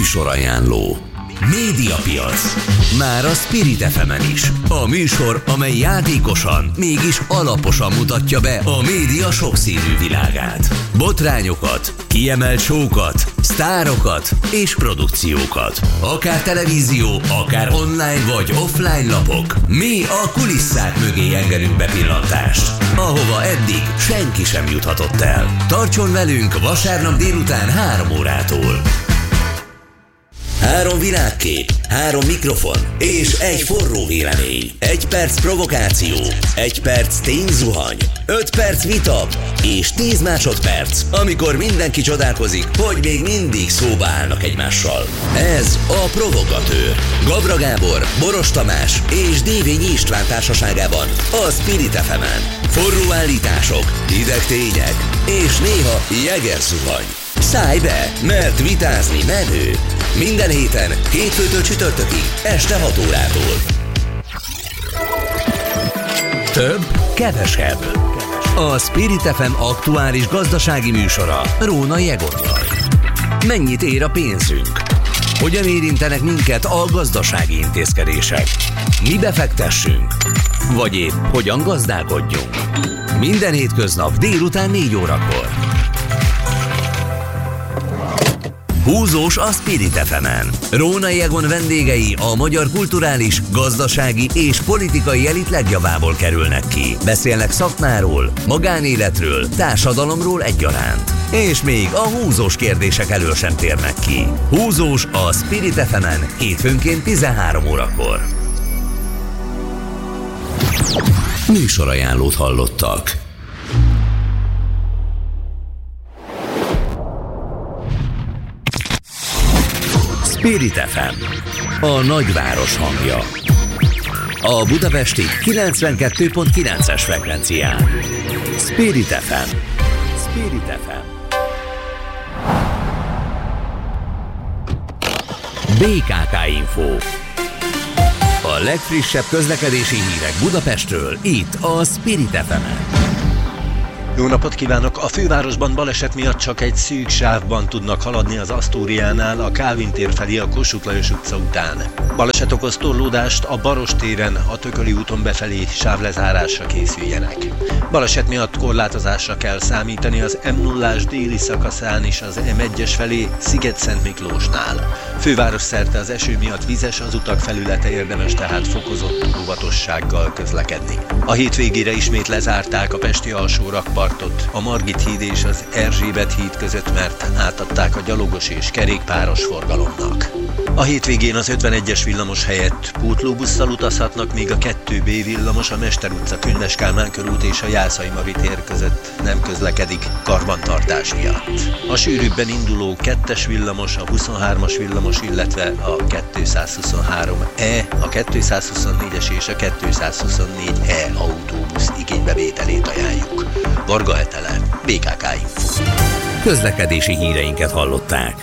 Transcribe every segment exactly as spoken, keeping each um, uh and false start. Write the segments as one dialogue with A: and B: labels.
A: Műsorajánló. Médiapiac. Már a Spirit ef emen is. A műsor, amely játékosan, mégis alaposan mutatja be a média sokszínű világát. Botrányokat, kiemelt show-kat, sztárokat és produkciókat. Akár televízió, akár online vagy offline lapok. Mi a kulisszák mögé engedünk bepillantást, ahova eddig senki sem juthatott el. Tartson velünk vasárnap délután három órától. Három világkép, három mikrofon és egy forró vélemény. Egy perc provokáció, egy perc tényzuhany, öt perc vita és tíz másodperc, amikor mindenki csodálkozik, hogy még mindig szóba állnak egymással. Ez a Provokatőr. Gabra Gábor, Boros Tamás és Dévényi István társaságában a Spirit ef emen. Forró állítások, hideg tények és néha jegerzuhany. Szállj be, mert vitázni menő. Minden héten, hétfőtől csütörtökig, este hat órától. Több, kevesebb. A Spirit ef em aktuális gazdasági műsora Rónai Egonnal. Mennyit ér a pénzünk? Hogyan érintenek minket a gazdasági intézkedések? Mi befektessünk? Vagy épp hogyan gazdálkodjunk? Minden hétköznap délután négy órakor. Húzós a Spirit ef emen. Rónai Egon vendégei a magyar kulturális, gazdasági és politikai elit legjavából kerülnek ki. Beszélnek szakmáról, magánéletről, társadalomról egyaránt. És még a húzós kérdések elől sem térnek ki. Húzós a Spirit ef emen hétfőnként tizenhárom órakor. Műsorajánlót hallottak. Spirit ef em, a nagyváros hangja. A budapesti kilencvenkettő pont kilences frekvencián. Spirit ef em. Spirit ef em. bé ká ká Info. A legfrissebb közlekedési hírek Budapestről, itt a Spirit ef emen.
B: Jó napot kívánok! A fővárosban baleset miatt csak egy szűk sávban tudnak haladni az Asztóriánál, a Kálvin tér felé a Kossuth Lajos utca után. Baleset okoz torlódást a Baros téren, a Tököli úton befelé sávlezárásra készüljenek. Baleset miatt korlátozásra kell számítani az em nullás déli szakaszán és az em egyes felé Sziget-Szent Miklósnál. Főváros szerte az eső miatt vizes, az utak felülete érdemes tehát fokozott óvatossággal közlekedni. A hétvégére ismét lezárták a pesti alsó rakpartot, a Margit híd és az Erzsébet híd között, mert átadták a gyalogos és kerékpáros forgalomnak. A hétvégén az ötvenegyes villamos helyett pótlóbusszal utazhatnak, míg a kettő bé villamos a Mester utca, Könyves Kálmán körút és a Jászai Mari tér között nem közlekedik karbantartás miatt. A sűrűbben induló kettes villamos, a huszonhármas villamos, illetve a kétszázhuszonhárom E, a kétszázhuszonnégyes és a kétszázhuszonnégy E autóbusz igénybevételét ajánljuk. Varga Etele, bé ká ká Info.
A: Közlekedési híreinket hallották.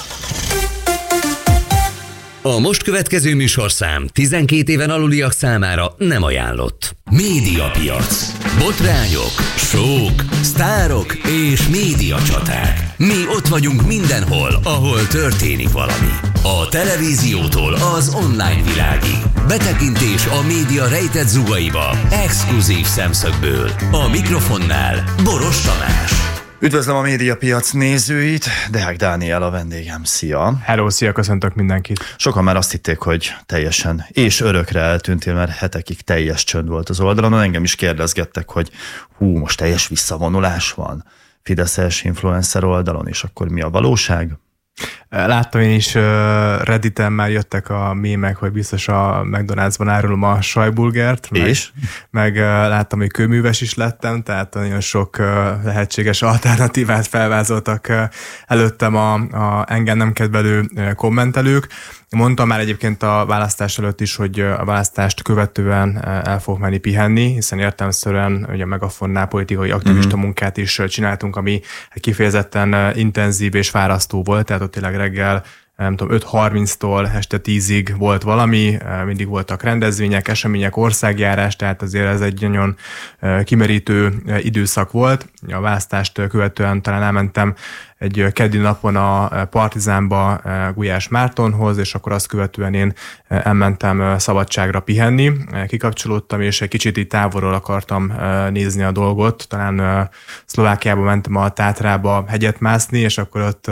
A: A most következő műsorszám tizenkét éven aluliak számára nem ajánlott. Médiapiac. Botrányok, sók, sztárok és médiacsaták. Mi ott vagyunk mindenhol, ahol történik valami. A televíziótól az online világig. Betekintés a média rejtett zugaiba, exkluzív szemszögből. A mikrofonnál Boros Tamás.
C: Üdvözlöm a Médiapiac nézőit, Deák Dániel a vendégem. Szia!
D: Hello, szia, köszöntök mindenkit!
C: Sokan már azt hitték, hogy teljesen és örökre eltűntél, mert hetekig teljes csönd volt az oldalon. Engem is kérdezgettek, hogy hú, most teljes visszavonulás van fideszes influencer oldalon, és akkor mi a valóság?
D: Láttam én is, Redditen már jöttek a mémek, hogy biztos a McDonald'sban árulom a sajburgert.
C: És?
D: Meg, meg láttam, hogy kőműves is lettem, tehát nagyon sok lehetséges alternatívát felvázoltak előttem a, a engem nem kedvelő kommentelők. Mondtam már egyébként a választás előtt is, hogy a választást követően el fogok menni pihenni, hiszen értelemszerűen ugye a Megafonnál politikai aktivista mm-hmm. munkát is csináltunk, ami kifejezetten intenzív és fárasztó volt, tehát ott tényleg reggel nem tudom, öt harminctól este tízig volt valami, mindig voltak rendezvények, események, országjárás, tehát azért ez egy nagyon kimerítő időszak volt. A választást követően talán elmentem egy keddi napon a Partizánba Gulyás Mártonhoz, és akkor azt követően én elmentem szabadságra pihenni. Kikapcsolódtam, és egy kicsit így távolról akartam nézni a dolgot. Talán Szlovákiába mentem a Tátrába hegyet mászni, és akkor ott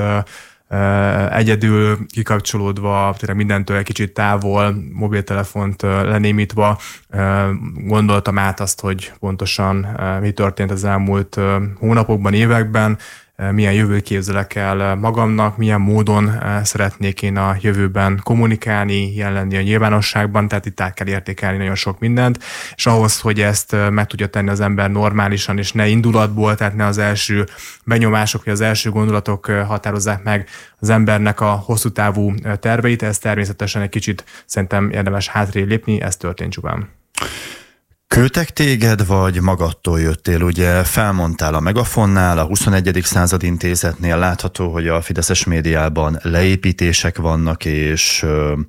D: egyedül kikapcsolódva, tényleg mindentől egy kicsit távol, mobiltelefont lenémítva gondoltam át azt, hogy pontosan mi történt az elmúlt hónapokban, években, milyen jövőt képzelek el magamnak, milyen módon szeretnék én a jövőben kommunikálni, jelen lenni a nyilvánosságban, tehát itt át kell értékelni nagyon sok mindent, és ahhoz, hogy ezt meg tudja tenni az ember normálisan, és ne indulatból, tehát ne az első benyomások, vagy az első gondolatok határozzák meg az embernek a hosszú távú terveit, ez természetesen egy kicsit szerintem érdemes hátrébb lépni, ez történt csupán.
C: Küldtek téged, vagy magadtól jöttél? Ugye felmondtál a Megafonnál, a huszonegyedik század intézetnél, látható, hogy a fideszes médiában leépítések vannak, és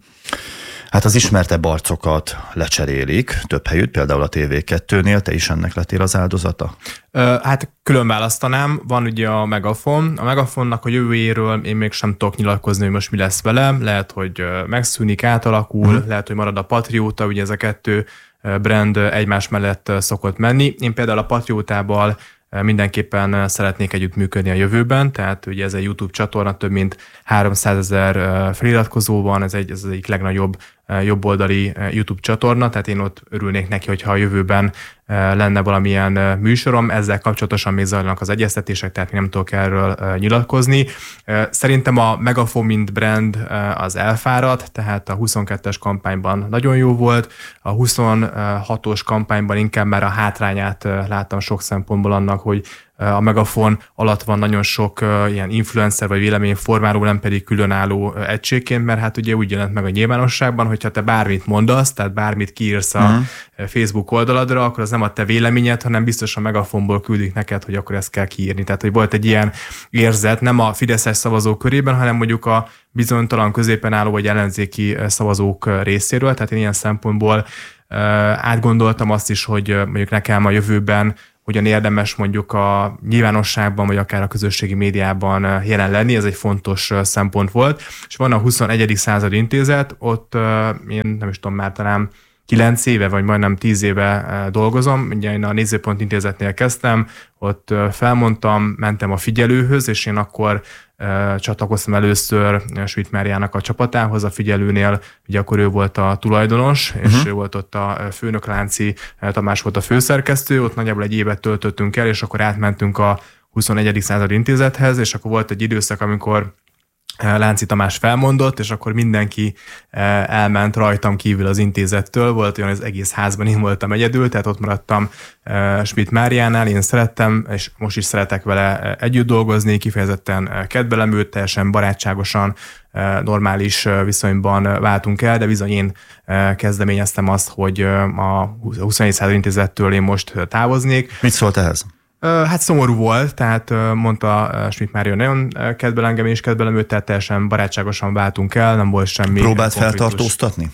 C: hát az ismertebb arcokat lecserélik, több helyütt, például a té vé kettőnél, te is ennek lettél az áldozata?
D: Hát külön választanám, van ugye a Megafon. A Megafonnak a jövőjéről én még sem tudok nyilatkozni, hogy most mi lesz vele. Lehet, hogy megszűnik, átalakul, hmm. lehet, hogy marad a Patrióta, ugye ez a kettő brand egymás mellett szokott menni. Én például a Patriótával mindenképpen szeretnék együttműködni a jövőben, tehát ugye ez egy YouTube csatorna, több mint háromszázezer feliratkozó van, ez, egy, ez az egyik legnagyobb jobboldali YouTube csatorna, tehát én ott örülnék neki, hogyha a jövőben lenne valamilyen műsorom, ezzel kapcsolatosan még zajlanak az egyeztetések, tehát nem tudok erről nyilatkozni. Szerintem a Megafon mint brand az elfáradt, tehát a huszonkettes kampányban nagyon jó volt, a huszonhatos kampányban inkább már a hátrányát láttam sok szempontból annak, hogy a Megafon alatt van nagyon sok uh, ilyen influencer vagy véleményformáló, nem pedig különálló uh, egységként, mert hát ugye úgy jelent meg a nyilvánosságban, hogyha te bármit mondasz, tehát bármit kiírsz a uh-huh. Facebook oldaladra, akkor az nem a te véleményed, hanem biztos a Megafonból küldik neked, hogy akkor ezt kell kiírni. Tehát, hogy volt egy ilyen érzet, nem a fideszes szavazók körében, hanem mondjuk a bizonytalan középen álló vagy ellenzéki szavazók részéről. Tehát én ilyen szempontból uh, átgondoltam azt is, hogy uh, mondjuk nekem a jövőben hogyan érdemes mondjuk a nyilvánosságban, vagy akár a közösségi médiában jelen lenni, ez egy fontos szempont volt. És van a huszonegyedik század intézet, ott én nem is tudom, már talán kilenc éve, vagy majdnem tíz éve dolgozom. Ugye én a Nézőpont Intézetnél kezdtem, ott felmondtam, mentem a figyelőhöz, és én akkor csatlakoztam először Schmidt Máriának a csapatához, a figyelőnél, ugye akkor ő volt a tulajdonos, és uh-huh. ő volt ott a főnök, Lánci Tamás volt a főszerkesztő, ott nagyjából egy évet töltöttünk el, és akkor átmentünk a huszonegyedik század intézethez, és akkor volt egy időszak, amikor Lánci Tamás felmondott, és akkor mindenki elment rajtam kívül az intézettől, volt olyan, az egész házban én voltam egyedül, tehát ott maradtam Schmidt Máriánál, én szerettem, és most is szeretek vele együtt dolgozni, kifejezetten kedvelem őt, teljesen barátságosan, normális viszonyban váltunk el, de bizony én kezdeményeztem azt, hogy a huszonegyedik század intézettől én most távoznék.
C: Mit szólt ehhez?
D: Hát szomorú volt, tehát mondta Schmidt Mária, nagyon kedvel engem, és kedvelem őt, tehát teljesen barátságosan váltunk el, nem volt semmi.
C: Próbált feltartóztatni?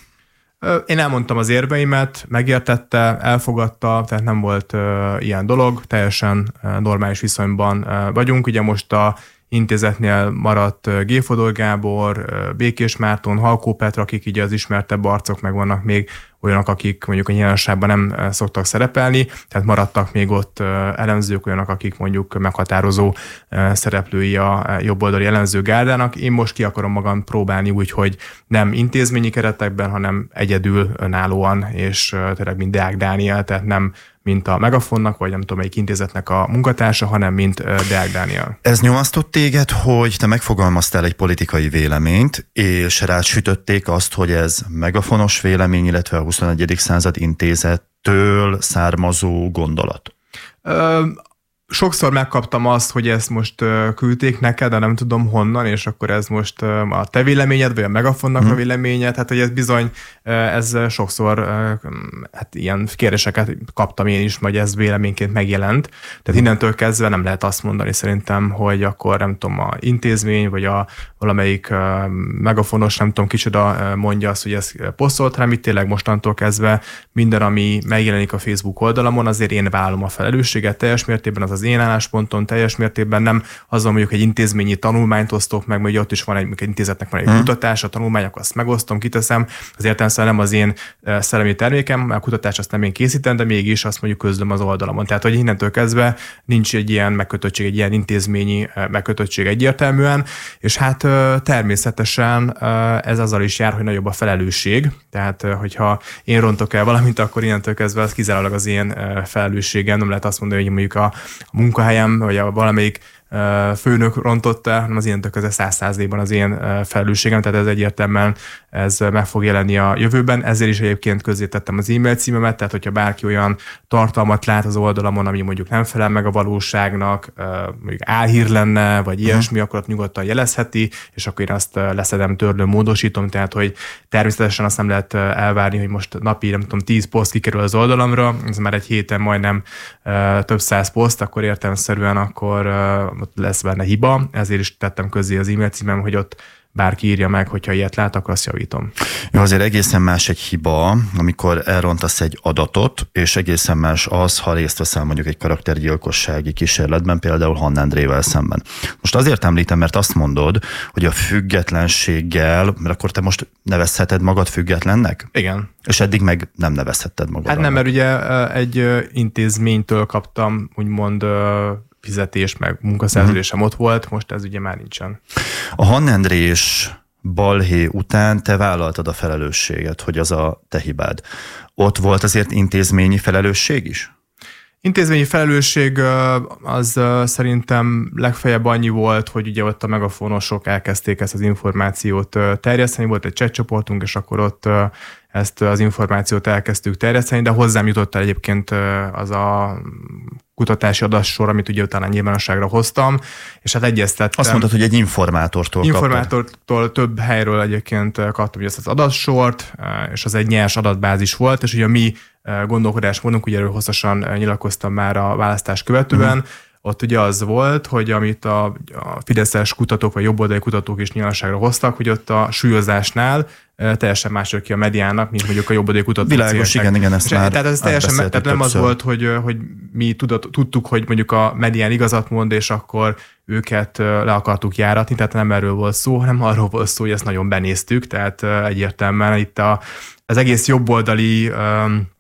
D: Én elmondtam az érveimet, megértette, elfogadta, tehát nem volt ilyen dolog, teljesen normális viszonyban vagyunk. Ugye most a intézetnél maradt G. Fodor Gábor, Békés Márton, Halkó Petra, akik így az ismertebb arcok, meg vannak még olyanok, akik mondjuk a nyilvánosságban nem szoktak szerepelni, tehát maradtak még ott elemzők, olyanok, akik mondjuk meghatározó szereplői a jobboldali elemző gárdának. Én most ki akarom magam próbálni úgy, hogy nem intézményi keretekben, hanem egyedül, önállóan, és tényleg mint Deák Dániel, tehát nem mint a Megafonnak, vagy nem tudom, melyik intézetnek a munkatársa, hanem mint Deák Dániel.
C: Ez nyomasztott téged, hogy te megfogalmaztál egy politikai véleményt, és rád sütötték azt, hogy ez megafonos vélemény, illetve a huszonegyedik század intézettől származó gondolat?
D: Ö, Sokszor megkaptam azt, hogy ezt most uh, küldték neked, de nem tudom honnan, és akkor ez most uh, a te véleményed, vagy a Megafonnak hmm. a véleménye, tehát hogy ez bizony, uh, ez sokszor uh, hát ilyen kérdéseket kaptam én is, vagy ez véleményként megjelent. Tehát innentől kezdve nem lehet azt mondani szerintem, hogy akkor nem tudom, a intézmény, vagy a valamelyik uh, Megafonos, nem tudom kicsoda uh, mondja azt, hogy ezt posztolt, hanem itt tényleg mostantól kezdve minden, ami megjelenik a Facebook oldalamon, azért én vállalom a felelősséget teljes mértékben, az az én állásponton teljes mértékben, nem azzal mondjuk egy intézményi tanulmányt osztok meg, mert ott is van egy, egy intézetnek van egy hmm. kutatás, a tanulmányok azt megosztom, kiteszem, az értelemszerűen nem az én szellemi termékem, a kutatás azt nem én készítem, de mégis azt mondjuk közlöm az oldalamon. Tehát, hogy innentől kezdve nincs egy ilyen megkötöttség, egy ilyen intézményi megkötöttség egyértelműen, és hát természetesen ez azzal is jár, hogy nagyobb a felelősség, tehát hogyha én rontok el valamit, akkor innentől kezdve az kizárólag az én felelősségem, nem lehet azt mondani, hogy mondjuk a munkahelyem, vagy a valamelyik főnök rontotta, hanem az ilyentől közben száz százalékban az én felelősségem, tehát ez egyértelműen ez meg fog jelenni a jövőben. Ezért is egyébként közzétettem az e-mail címemet, tehát hogyha bárki olyan tartalmat lát az oldalamon, ami mondjuk nem felel meg a valóságnak, mondjuk álhír lenne, vagy ilyesmi, akkor ott nyugodtan jelezheti, és akkor én azt leszedem, törlöm, módosítom, tehát hogy természetesen azt nem lehet elvárni, hogy most napi, nem tudom, tíz poszt kikerül az oldalamra, ez már egy héten majdnem több száz poszt, akkor értelemszerűen akkor ott lesz benne hiba, ezért is tettem közzé az e-mail címem, hogy ott bárki írja meg, hogyha ilyet lát, akkor azt javítom.
C: Jó, azért egészen más egy hiba, amikor elrontasz egy adatot, és egészen más az, ha részt veszel mondjuk egy karaktergyilkossági kísérletben, például Hann Endrével szemben. Most azért említem, mert azt mondod, hogy a függetlenséggel, mert akkor te most nevezheted magad függetlennek?
D: Igen.
C: És eddig meg nem nevezhetted magad.
D: Hát nem, mert ugye egy intézménytől kaptam, úgymond fizetés, meg munkaszerződésem uh-huh. ott volt, most ez ugye már nincsen.
C: A Hann Endrés balhé után te vállaltad a felelősséget, hogy az a te hibád. Ott volt azért intézményi felelősség is?
D: Intézményi felelősség az szerintem legfeljebb annyi volt, hogy ugye ott a Megafonosok elkezdték ezt az információt terjeszteni, volt egy chat csoportunk, és akkor ott ezt az információt elkezdtük terjeszteni, de hozzám jutott el egyébként az a kutatási adatsor, amit ugye utána nyilvánosságra hoztam, és hát egyeztettem.
C: Azt mondtad, hogy egy informátortól
D: Informátortól kaptad. Több helyről egyébként kaptam ezt az adatsort, és az egy nyers adatbázis volt, és ugye a mi gondolkodásmódunk, ugye erről hosszasan nyilatkoztam már a választás követően, uh-huh. Ott ugye az volt, hogy amit a, a fideszes kutatók, vagy jobboldali kutatók is nyilvánosságra hoztak, hogy ott a súlyozásnál teljesen mások ki a mediának, mint mondjuk a jobboldali kutatók.
C: Világos, igen, igen, ezt már
D: Tehát ez teljesen, tehát nem az volt, hogy, hogy mi tudat, tudtuk, hogy mondjuk a medián igazat mond, és akkor őket le akartuk járatni, tehát nem erről volt szó, hanem arról volt szó, hogy ezt nagyon benéztük, tehát egyértelműen itt a, az egész jobboldali um,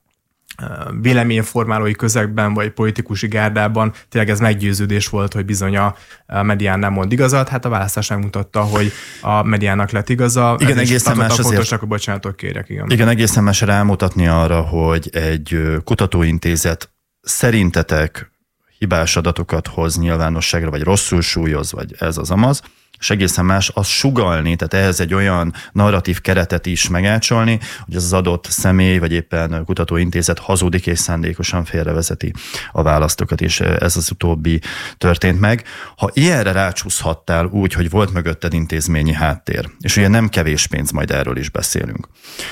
D: véleményformálói közegben, vagy politikusi gárdában tényleg ez meggyőződés volt, hogy bizony a medián nem mond igazat, hát a választás megmutatta, hogy a mediának lett igaza.
C: Igen, egészen más azért.
D: Fontosnak, hogy bocsánatot kérjek, igen.
C: Igen, egészen más rámutatni arra, hogy egy kutatóintézet szerintetek hibás adatokat hoz nyilvánosságra, vagy rosszul súlyoz, vagy ez az amaz, és egészen más az sugallni, tehát ehhez egy olyan narratív keretet is megácsolni, hogy az adott személy, vagy éppen kutatóintézet hazudik és szándékosan félrevezeti a választókat, és ez az utóbbi történt meg. Ha ilyenre rácsúszhattál úgy, hogy volt mögötted intézményi háttér, és ugye nem kevés pénz, majd erről is beszélünk,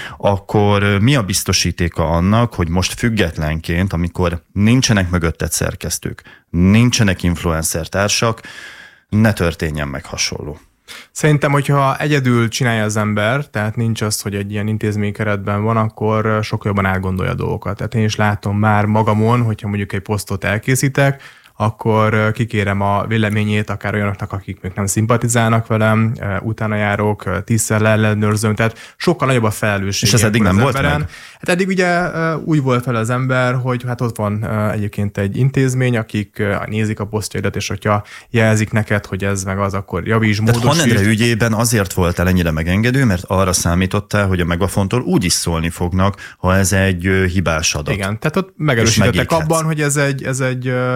C: akkor mi a biztosítéka annak, hogy most függetlenként, amikor nincsenek mögötted szerkesztők, nincsenek influencer társak, ne történjen meg hasonló?
D: Szerintem, hogyha egyedül csinálja az ember, tehát nincs az, hogy egy ilyen intézménykeretben van, akkor sokkal jobban átgondolja a dolgokat. Tehát én is látom már magamon, hogyha mondjuk egy posztot elkészítek, akkor kikérem a véleményét akár olyanoknak, akik még nem szimpatizálnak velem, utána járok, tízszer leellenőrzöm, tehát sokkal nagyobb a felelősség.
C: És ez eddig nem volt meg?
D: Hát eddig ugye úgy volt fel az ember, hogy hát ott van egyébként egy intézmény, akik nézik a posztjaidat, és hogyha jelzik neked, hogy ez meg az, akkor javíts, módosíts.
C: Tehát Hann Endre ügyében azért voltál ennyire megengedő, mert arra számítottál, hogy a Megafontól úgy is szólni fognak, ha ez egy hibás adat.
D: Igen, tehát ott megerősítettek abban, hogy ez egy, ez egy ez igaz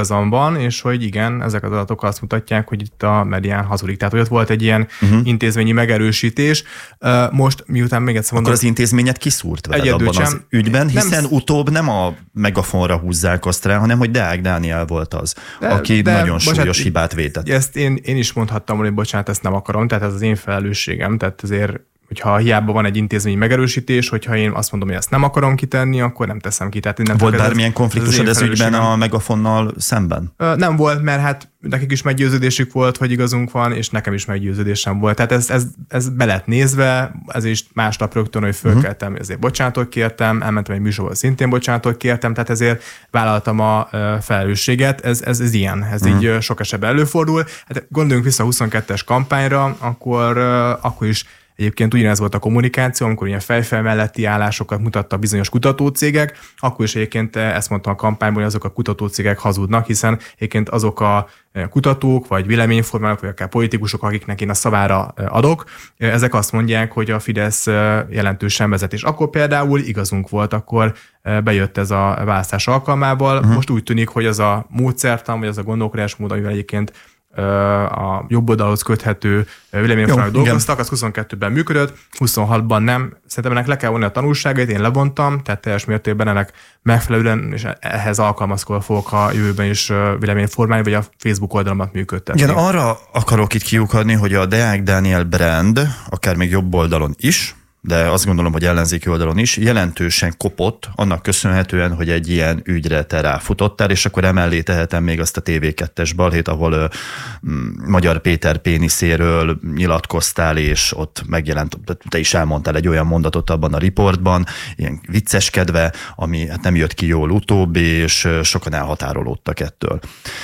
D: igazam van, és hogy igen, ezek az adatok azt mutatják, hogy itt a medián hazudik. Tehát, hogy ott volt egy ilyen uh-huh. intézményi megerősítés. Most, miután még egyszer mondom...
C: Akkor az intézményet kiszúrt veled abban sem, az ügyben, hiszen nem, utóbb nem a megafonra húzzák azt rá, hanem hogy Deák Dániel volt az, de, aki de, nagyon bocsánat, súlyos hibát vétett.
D: Ezt én, én is mondhattam, hogy bocsánat, ezt nem akarom, tehát ez az én felelősségem, tehát azért hogyha hiába van egy intézményi megerősítés, hogyha én azt mondom, hogy ezt nem akarom kitenni, akkor nem teszem ki. Tehát
C: volt bármilyen konfliktusod ez ügyben a Megafonnal szemben?
D: Nem volt, mert hát nekik is meggyőződésük volt, hogy igazunk van, és nekem is meggyőződésem volt. Tehát ez, ez, ez be lett nézve, ez is másnap rögtön, hogy fölkeltem, uh-huh. ezért bocsánatot kértem, elmentem egy műsorba, szintén bocsánatot kértem, tehát ezért vállaltam a felelősséget. Ez, ez, ez ilyen, ez uh-huh. így sok esetben előfordul. Hát gondoljunk vissza a huszonkettes kampányra, akkor, akkor is egyébként ugyanez volt a kommunikáció, amikor ilyen fejfel melletti állásokat mutatta bizonyos kutatócégek, akkor is egyébként ezt mondtam a kampányban, hogy azok a kutatócégek hazudnak, hiszen egyébként azok a kutatók, vagy véleményformálók, vagy akár politikusok, akiknek én a szavára adok, ezek azt mondják, hogy a Fidesz jelentősen vezet. És akkor például igazunk volt, akkor bejött ez a választás alkalmával. Uh-huh. Most úgy tűnik, hogy az a módszertan, vagy az a gondolkodásmód, amivel egyébként a jobb oldalhoz köthető véleményformálók dolgoztak, az huszonkettőben működött, huszonhatban nem. Szerintem ennek le kell vonni a tanulságait, én levontam, tehát teljes mértékben ennek megfelelően, és ehhez alkalmazkodva fogok a jövőben is véleményformálni, vagy a Facebook oldalamat működtetni.
C: Igen, arra akarok itt kiukadni, hogy a Deák Dániel brand, akár még jobb oldalon is, de azt gondolom, hogy ellenzéki oldalon is, jelentősen kopott annak köszönhetően, hogy egy ilyen ügyre te ráfutottál, és akkor emellé tehetem még azt a té vé kettes balhét, ahol uh, Magyar Péter péniszéről nyilatkoztál, és ott megjelent, te is elmondtál egy olyan mondatot abban a riportban, ilyen vicceskedve, ami hát nem jött ki jól utóbb, és sokan elhatárolódtak ettől.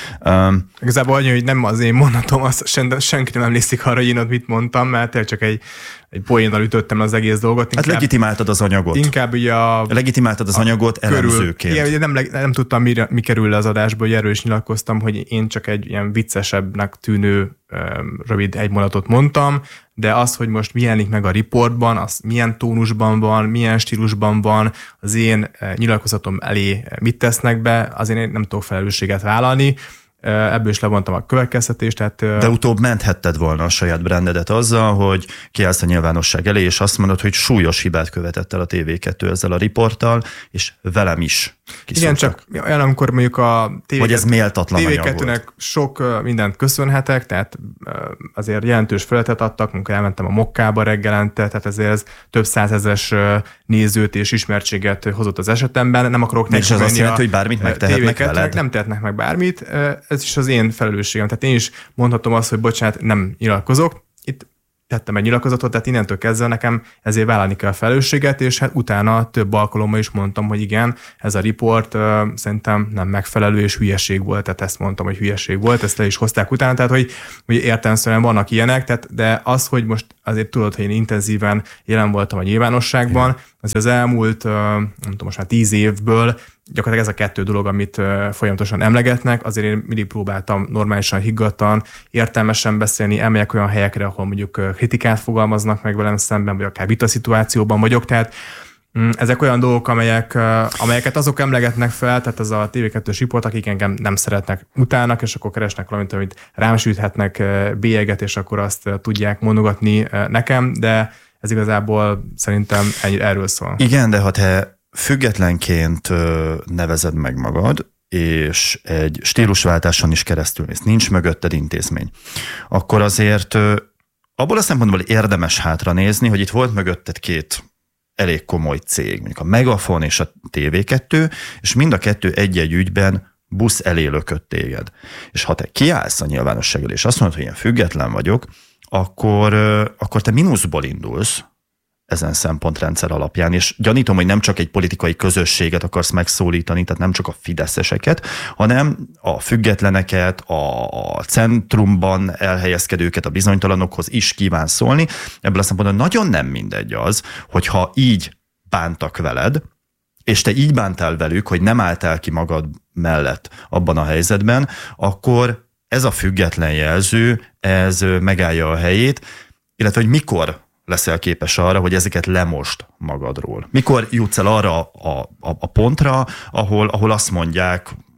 C: Um,
D: Igazából annyi, hogy nem az én mondatom, azt sen, senki nem emlékszik arra, hogy én ott mit mondtam, mert csak egy egy poénnal ütöttem az egész dolgot.
C: Inkább, hát legitimáltad az anyagot.
D: Inkább ugye a...
C: Legitimáltad az anyagot elemzőként.
D: Igen, ugye nem, nem tudtam, mi, mi kerül le az adásba, hogy erről is nyilatkoztam, hogy én csak egy ilyen viccesebbnek tűnő rövid egy mondatot mondtam, de az, hogy most mi jelenik meg a riportban, az milyen tónusban van, milyen stílusban van, az én nyilatkozatom elé mit tesznek be, azért én nem tudok felelősséget vállalni. Ebből is levontam a következtetést. Tehát,
C: de utóbb menthetted volna a saját brandedet azzal, hogy kiállsz a nyilvánosság elé, és azt mondod, hogy súlyos hibát követett el a té vé kettő ezzel a riporttal, és velem is kiszóltak.
D: Igen, csak olyan, amikor mondjuk a té vé kettő,
C: vagy ez méltatlan
D: té vé kettőnek sok mindent köszönhetek, tehát azért jelentős felületet adtak, amikor elmentem a Mokkába reggelente, tehát ezért ez több százezres nézőt és ismertséget hozott az esetemben. Nem akarok
C: neki menni. És az azt jelenti, hogy bármit megtehetnek veled?
D: Nem tehetnek meg bármit. Ez is az én felelősségem. Tehát én is mondhatom azt, hogy bocsánat, nem nyilatkozok. Itt tettem egy nyilatkozatot, tehát innentől kezdve nekem ezért vállalni kell a felelősséget, és hát utána több alkalommal is mondtam, hogy igen, ez a riport uh, szerintem nem megfelelő, és hülyeség volt, tehát ezt mondtam, hogy hülyeség volt, ezt le is hozták utána, tehát hogy, hogy értelemszerűen vannak ilyenek, tehát, de az, hogy most azért tudod, hogy én intenzíven jelen voltam a nyilvánosságban, az az elmúlt, uh, nem tudom, most már tíz évből gyakorlatilag ez a kettő dolog, amit uh, folyamatosan emlegetnek, azért én mindig próbáltam normálisan, higgadtan, értelmesen beszélni, elmegyek olyan helyekre, ahol mondjuk uh, kritikát fogalmaznak meg velem szemben, vagy akár vitaszituációban vagyok, tehát um, ezek olyan dolgok, amelyek, uh, amelyeket azok emlegetnek fel, tehát ez a té vé kettős riport, akik engem nem szeretnek, utálnak, és akkor keresnek valamit, amit rám süthetnek uh, bélyeget, és akkor azt uh, tudják mondogatni uh, nekem, de ez igazából szerintem erről szól.
C: Igen, de ha te függetlenként nevezed meg magad, és egy stílusváltáson is keresztül mész, nincs mögötted intézmény, akkor azért abból a szempontból érdemes hátra nézni, hogy itt volt mögötted két elég komoly cég, mondjuk a Megafon és a té vé kettő, és mind a kettő egy-egy ügyben busz elé lökött téged. És ha te kiállsz a nyilvánosság elé, és azt mondod, hogy én független vagyok, akkor, akkor te mínuszból indulsz, ezen szempontrendszer alapján, és gyanítom, hogy nem csak egy politikai közösséget akarsz megszólítani, tehát nem csak a fideszeseket, hanem a függetleneket, a centrumban elhelyezkedőket, a bizonytalanokhoz is kíván szólni. Ebből a szempontból nagyon nem mindegy az, hogyha így bántak veled, és te így bántál velük, hogy nem álltál ki magad mellett abban a helyzetben, akkor ez a független jelző, ez megállja a helyét, illetve hogy mikor leszel képes arra, hogy ezeket lemost magadról. Mikor jutsz el arra a, a, a pontra, ahol, ahol azt mondják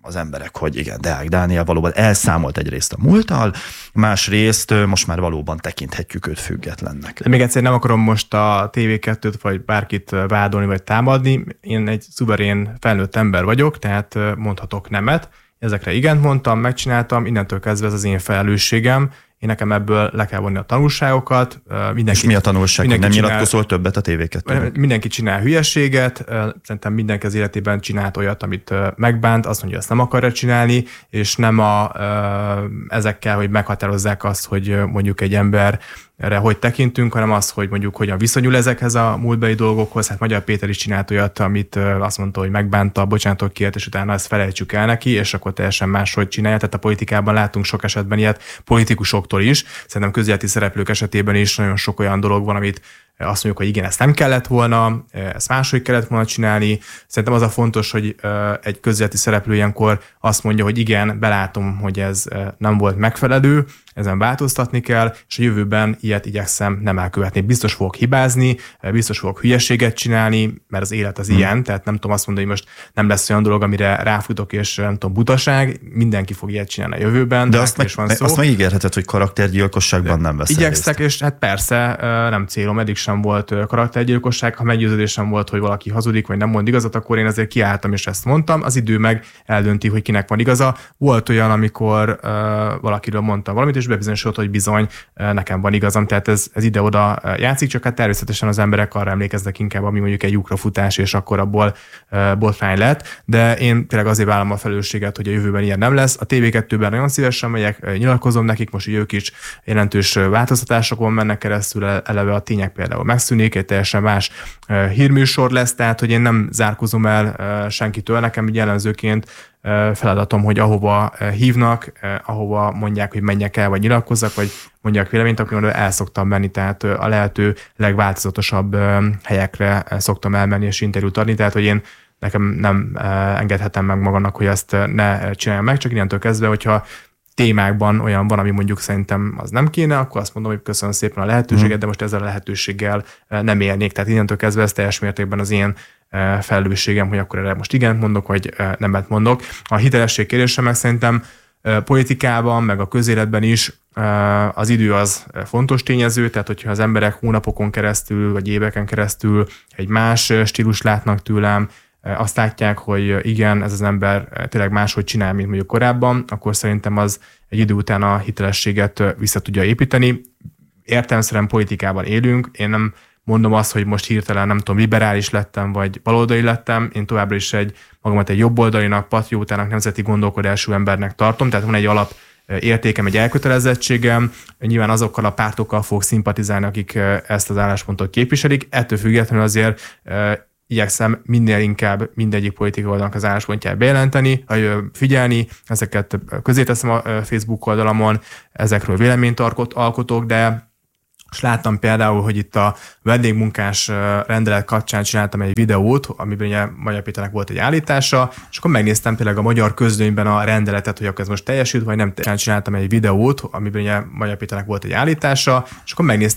C: az emberek, hogy igen, Deák Dániel valóban elszámolt egyrészt a múlttal, másrészt most már valóban tekinthetjük őt függetlennek.
D: De még egyszer nem akarom most a té vé kettőt vagy bárkit vádolni vagy támadni. Én egy szuverén felnőtt ember vagyok, tehát mondhatok nemet. Ezekre igent mondtam, megcsináltam, innentől kezdve ez az én felelősségem. Én nekem ebből le kell vonni a tanulságokat. Mindenki,
C: és mi a tanulság, hogy nem
D: csinál,
C: nyilatkozol többet a té vé kettőben?
D: Mindenki csinál hülyeséget, szerintem mindenki az életében csinált olyat, amit megbánt, azt mondja, hogy ezt nem akarja csinálni, és nem a, ezekkel, hogy meghatározzák azt, hogy mondjuk egy ember erre hogy tekintünk, hanem az, hogy mondjuk hogyan viszonyul ezekhez a múltbeli dolgokhoz. Hát Magyar Péter is csinált olyat, amit azt mondta, hogy megbánta, bocsánatot kért, és utána ezt felejtsük el neki, és akkor teljesen máshogy csinálja. Tehát a politikában látunk sok esetben ilyet, politikusoktól is. Szerintem közéleti szereplők esetében is nagyon sok olyan dolog van, amit azt mondjuk, hogy igen, ezt nem kellett volna, ezt máshogy kellett volna csinálni. Szerintem az a fontos, hogy egy közéleti szereplő ilyenkor azt mondja, hogy igen, belátom, hogy ez nem volt megfelelő, ezen változtatni kell, és a jövőben ilyet igyekszem nem elkövetni. Biztos fogok hibázni, biztos fogok hülyeséget csinálni, mert az élet az hmm. ilyen, tehát nem tudom azt mondani, hogy most nem lesz olyan dolog, amire ráfutok, és nem tudom, butaság, mindenki fog ilyet csinálni a jövőben.
C: De azt, meg, van szó. azt megígérheted, hogy karaktergyilkosságban nem veszel
D: Igyekszek, és hát persze nem célom, eddig sem volt karaktergyilkosság, ha meggyőződésem volt, hogy valaki hazudik, vagy nem mond igazat, akkor én azért kiálltam, és ezt mondtam. Az idő meg eldönti, hogy kinek van igaza. Volt olyan, amikor uh, valakiről mondtam valamit, és bebizonyosodott, hogy bizony nekem van igazam, tehát ez, ez ide-oda játszik, csak hát természetesen az emberek arra emlékeznek inkább, ami mondjuk egy lyukrafutás, és akkor abból uh, botrány lett, de én tényleg azért vállalom a felelősséget, hogy a jövőben ilyen nem lesz. A té vé kettőben nagyon szívesen megyek, nyilatkozom nekik, most ők is jelentős változtatásokon mennek keresztül, eleve a tények például megszűnik, egy teljesen más uh, hírműsor lesz, tehát hogy én nem zárkozom el uh, senkitől, nekem jellemzőként feladatom, hogy ahova hívnak, ahova mondják, hogy menjek el, vagy nyilatkozzak, vagy mondják véleményt, akkor el szoktam menni, tehát a lehető legváltozatosabb helyekre szoktam elmenni és interjút adni, tehát hogy én nekem nem engedhetem meg magamnak, hogy ezt ne csináljam meg, csak innentől kezdve, hogyha témákban olyan van, ami mondjuk szerintem az nem kéne, akkor azt mondom, hogy köszönöm szépen a lehetőséget, de most ezzel a lehetőséggel nem élnék. Tehát innentől kezdve ez teljes mértékben az én felelősségem, hogy akkor erre most igent mondok, vagy nemet mondok. A hitelesség kérdése meg szerintem politikában, meg a közéletben is az idő az fontos tényező, tehát hogyha az emberek hónapokon keresztül, vagy éveken keresztül egy más stílus látnak tőlem, azt látják, hogy igen, ez az ember tényleg máshogy csinál, mint mondjuk korábban, akkor szerintem az egy idő után a hitelességet vissza tudja építeni. Értelemszerűen politikában élünk, én nem mondom azt, hogy most hirtelen nem tudom, liberális lettem, vagy baloldali lettem, én továbbra is egy magamat egy jobboldalinak, patriótának, nemzeti gondolkodású embernek tartom, tehát van egy alap értékem, egy elkötelezettségem, nyilván azokkal a pártokkal fogok szimpatizálni, akik ezt az álláspontot képviselik, ettől függetlenül azért igyekszem minél inkább mindegyik politikai oldalnak az álláspontját bejelenteni, figyelni, ezeket közé teszem a Facebook oldalamon, ezekről véleményt alkotok, de és láttam például, hogy itt a vendégmunkás rendelet kapcsán csináltam egy videót, amiben ugye Magyar Péternek volt egy állítása, és akkor megnéztem tényleg a magyar közlönyben a rendeletet, hogy akkor ez most teljesült, vagy nem. Csináltam egy videót, amiben ugye Magyar Péternek volt egy állítása, és akkor megnéztem